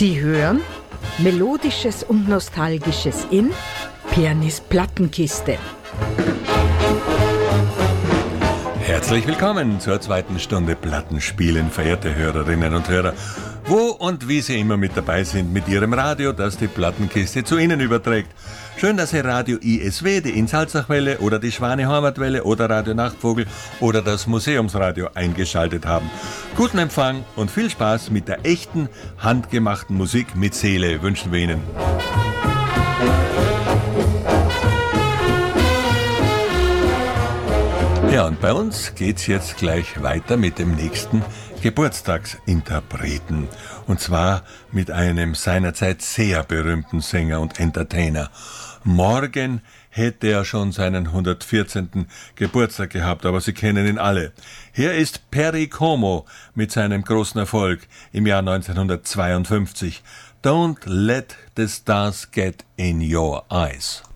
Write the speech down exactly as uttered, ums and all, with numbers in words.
Sie hören Melodisches und Nostalgisches in Pernis Plattenkiste. Herzlich willkommen zur zweiten Stunde Plattenspielen, verehrte Hörerinnen und Hörer. Wo und wie Sie immer mit dabei sind mit Ihrem Radio, das die Plattenkiste zu Ihnen überträgt. Schön, dass Sie Radio I S W, die Insalzachwelle oder die Schwane-Heimatwelle oder Radio Nachtvogel oder das Museumsradio eingeschaltet haben. Guten Empfang und viel Spaß mit der echten, handgemachten Musik mit Seele wünschen wir Ihnen. Ja, und bei uns geht's jetzt gleich weiter mit dem nächsten Geburtstagsinterpreten. Und zwar mit einem seinerzeit sehr berühmten Sänger und Entertainer. Morgen hätte er schon seinen hundertvierzehnten Geburtstag gehabt, aber Sie kennen ihn alle. Hier ist Perry Como mit seinem großen Erfolg im Jahr neunzehnhundertzweiundfünfzig. Don't let the stars get in your eyes.